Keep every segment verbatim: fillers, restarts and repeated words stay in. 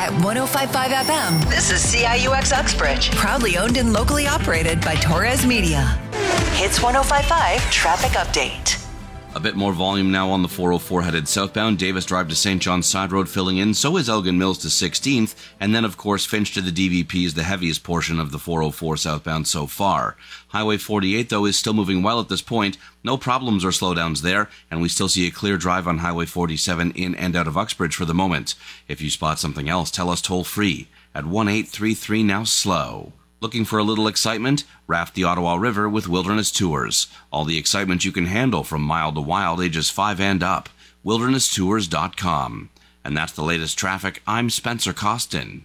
At one oh five point five F M, This is C I U X Uxbridge. proudly owned and locally operated by Torres Media. Hits one oh five point five traffic update. A bit more volume now on the four oh four headed southbound. Davis Drive to Saint John's Side Road filling in. So is Elgin Mills to sixteenth. And then, of course, Finch to the D V P is the heaviest portion of the four oh four southbound so far. Highway forty-eight, though, is still moving well at this point. No problems or slowdowns there. And we still see a clear drive on Highway forty-seven in and out of Uxbridge for the moment. If you spot something else, tell us toll free at one eight three three now slow. Looking for a little excitement? Raft the Ottawa River with Wilderness Tours. All the excitement you can handle from mild to wild, ages five and up. wilderness tours dot com. And that's the latest traffic. I'm Spencer Costin.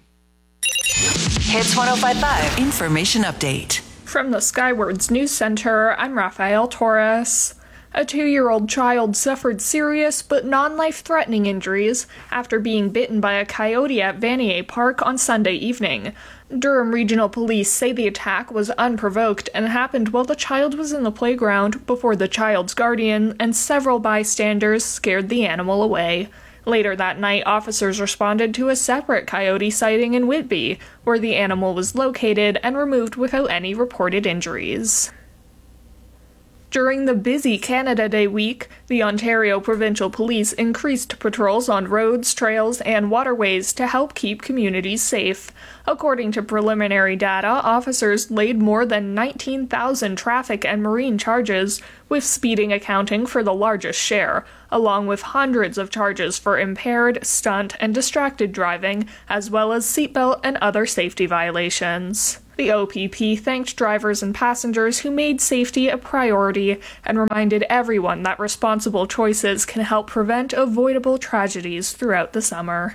Hits one oh five point five. Information update. From the Skywards News Center, I'm Rafael Torres. A two-year-old child suffered serious but non-life-threatening injuries after being bitten by a coyote at Vanier Park on Sunday evening. Durham Regional Police say the attack was unprovoked and happened while the child was in the playground before the child's guardian and several bystanders scared the animal away. Later that night, officers responded to a separate coyote sighting in Whitby, where the animal was located and removed without any reported injuries. During the busy Canada Day week, the Ontario Provincial Police increased patrols on roads, trails, and waterways to help keep communities safe. According to preliminary data, officers laid more than nineteen thousand traffic and marine charges, with speeding accounting for the largest share, along with hundreds of charges for impaired, stunt, and distracted driving, as well as seatbelt and other safety violations. The O P P thanked drivers and passengers who made safety a priority and reminded everyone that responsible choices can help prevent avoidable tragedies throughout the summer.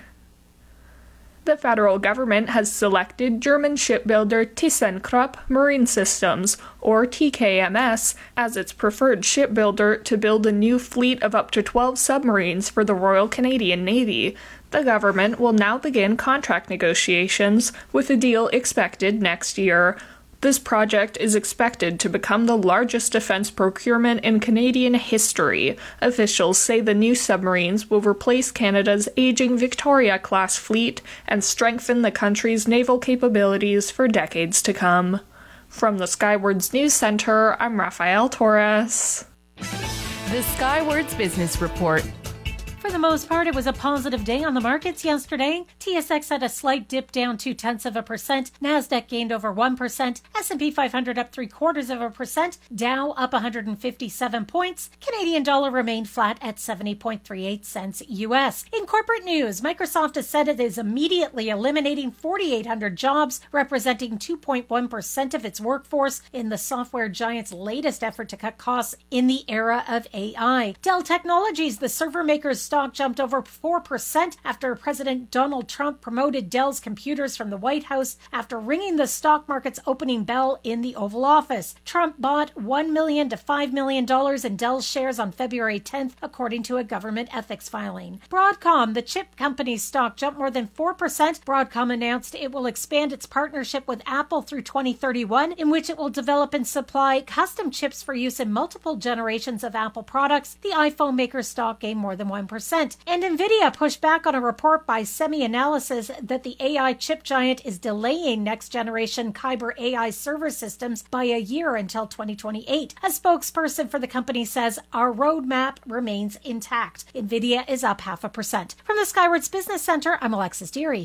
The federal government has selected German shipbuilder ThyssenKrupp Marine Systems, or T K M S, as its preferred shipbuilder to build a new fleet of up to twelve submarines for the Royal Canadian Navy. The government will now begin contract negotiations, with a deal expected next year. This project is expected to become the largest defense procurement in Canadian history. Officials say the new submarines will replace Canada's aging Victoria-class fleet and strengthen the country's naval capabilities for decades to come. From the Skywards News Center, I'm Rafael Torres. The Skywards Business Report. For the most part, it was a positive day on the markets yesterday. T S X had a slight dip down two-tenths of a percent. NASDAQ gained over one percent. S and P five hundred up three-quarters of a percent. Dow up one hundred fifty-seven points. Canadian dollar remained flat at seventy point three eight cents U S. In corporate news, Microsoft has said it is immediately eliminating forty-eight hundred jobs, representing two point one percent of its workforce in the software giant's latest effort to cut costs in the era of A I. Dell Technologies, the server maker's stock jumped over four percent after President Donald Trump promoted Dell's computers from the White House after ringing the stock market's opening bell in the Oval Office. Trump bought one million dollars to five million dollars in Dell's shares on February tenth, according to a government ethics filing. Broadcom, the chip company's stock jumped more than four percent. Broadcom announced it will expand its partnership with Apple through twenty thirty-one, in which it will develop and supply custom chips for use in multiple generations of Apple products. The iPhone maker's stock gained more than one percent. And NVIDIA pushed back on a report by SemiAnalysis that the A I chip giant is delaying next-generation Kyber A I server systems by a year until twenty twenty-eight. A spokesperson for the company says, "Our roadmap remains intact." NVIDIA is up half a percent. From the Skywards Business Center, I'm Alexis Deary.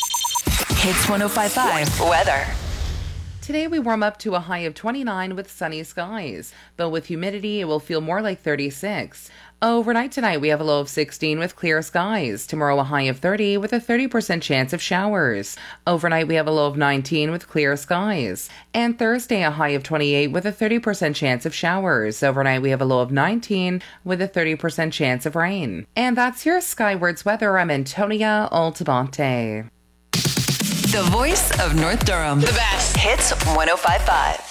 Hits one oh five point five. Weather. Today we warm up to a high of twenty-nine with sunny skies, though with humidity it will feel more like thirty-six. Overnight tonight we have a low of sixteen with clear skies. Tomorrow a high of thirty with a thirty percent chance of showers. Overnight we have a low of nineteen with clear skies. And Thursday a high of twenty-eight with a thirty percent chance of showers. Overnight we have a low of nineteen with a thirty percent chance of rain. And that's your Skywards weather. I'm Antonia Altamonte. The voice of North Durham. The best. Hits one oh five point five.